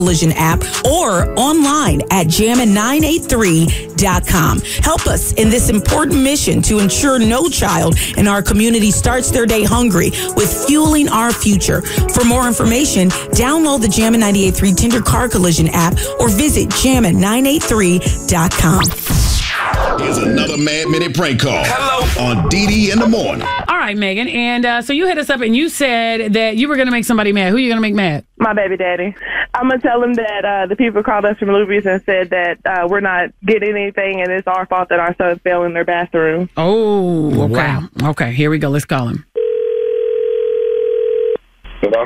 Collision app or online at jammin983.com. Help us in this important mission to ensure no child in our community starts their day hungry with Fueling Our Future. For more information, download the Jammin 98.3 Tender Car Collision app or visit jammin983.com. Here's another Mad Minute prank call. Hello. On DD in the morning. All right, Megan. And so you hit us up and you said that you were going to make somebody mad. Who are you going to make mad? My baby daddy. I'm going to tell him that the people called us from Luby's and said that we're not getting anything and it's our fault that our son fell in their bathroom. Oh, okay. Wow. Okay, here we go. Let's call him. Hello?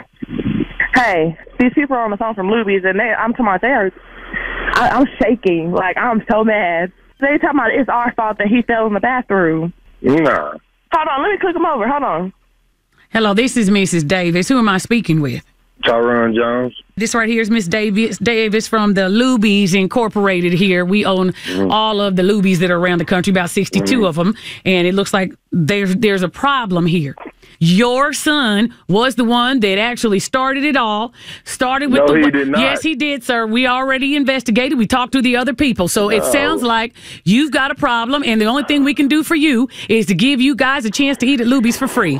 Hey, these people are on the phone from Luby's and I'm talking about I'm shaking. Like, I'm so mad. They talking about it's our fault that he fell in the bathroom. Nah. Hold on, let me click him over. Hold on. Hello, this is Mrs. Davis. Who am I speaking with? Tyron Jones. This right here is Miss Davis from the Luby's Incorporated here. We own all of the Luby's that are around the country, about 62 of them. And it looks like there's a problem here. Your son was the one that actually started it all. No, he did not. Yes, he did, sir. We already investigated. We talked to the other people. So it sounds like you've got a problem, and the only thing we can do for you is to give you guys a chance to eat at Luby's for free.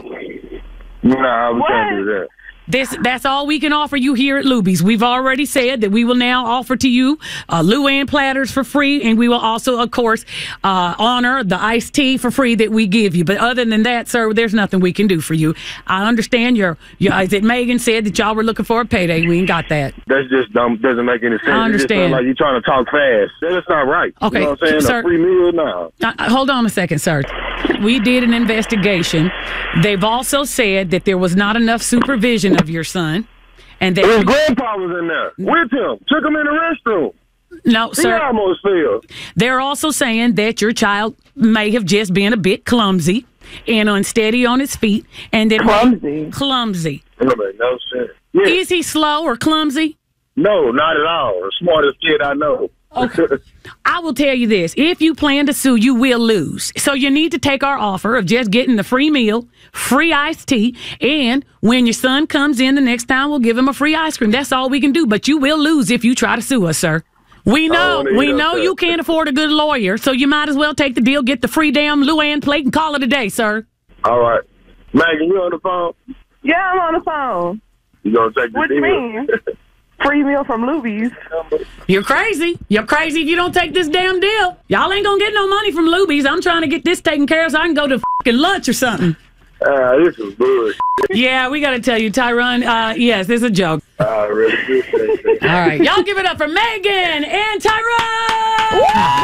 Nah, we can't do that. That's all we can offer you here at Luby's. We've already said that we will now offer to you Luann platters for free, and we will also, of course, honor the iced tea for free that we give you. But other than that, sir, there's nothing we can do for you. I understand is it Megan said that y'all were looking for a payday. We ain't got that. That's just dumb. Doesn't make any sense. I understand. Like you're trying to talk fast. That's not right. Okay, you know what I'm saying? sir, a free meal now. Hold on a second, sir. We did an investigation. They've also said that there was not enough supervision of your son. And that his grandpa was in there with him. Took him in the restroom. No, sir. He almost fell. They're also saying that your child may have just been a bit clumsy and unsteady on his feet. And that clumsy. That makes no sense. Yeah. Is he slow or clumsy? No, not at all. The smartest kid I know. Okay. I will tell you this. If you plan to sue, you will lose. So you need to take our offer of just getting the free meal, free iced tea, and when your son comes in the next time, we'll give him a free ice cream. That's all we can do. But you will lose if you try to sue us, sir. We know you can't afford a good lawyer, so you might as well take the deal, get the free damn Luann plate, and call it a day, sir. All right. Megan, you on the phone? Yeah, I'm on the phone. You gonna take the deal? What do you mean? Free meal from Luby's. You're crazy. You're crazy if you don't take this damn deal. Y'all ain't gonna get no money from Luby's. I'm trying to get this taken care of so I can go to fucking lunch or something. This is bullshit. Yeah, we gotta tell you, Tyron, yes, this is a joke. Really good. All right. Y'all give it up for Megan and Tyron!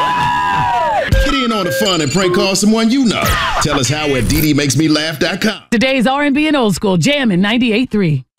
Get in on the fun and prank call someone you know. Tell us how at ddmakesmelaugh.com. Today's R&B and old school, Jammin 98.3.